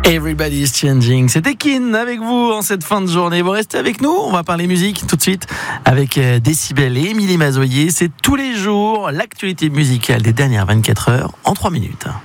Everybody's Changing. C'était Kin avec vous en cette fin de journée. Vous restez avec nous. On va parler musique tout de suite avec Décibel et Émilie Mazoyer. C'est tous les jours l'actualité musicale des dernières 24 heures en 3 minutes.